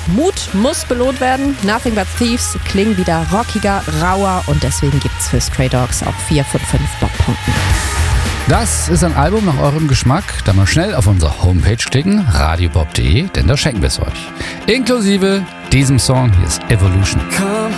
Mut muss belohnt werden. Nothing But Thieves klingen wieder rockiger, rauer und deswegen gibt's für Stray Dogs auch 4 von 5 Bob-Punkten. Das ist ein Album nach eurem Geschmack. Da mal schnell auf unsere Homepage klicken, radiobob.de, denn da schenken wir es euch. Inklusive diesem Song, hier ist Evolution. Come